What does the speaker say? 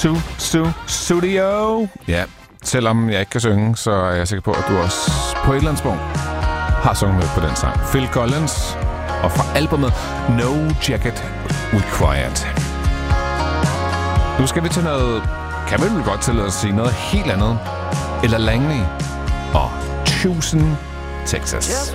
Studio. Ja, selvom jeg ikke kan synge, så er jeg sikker på, at du også på et eller andet punkt har sunget med på den sang. Phil Collins, og fra albumet No Jacket Required. Nu skal vi til noget, kan vi vel godt tillade at sige noget helt andet. Eller Langley og Tucson, Texas.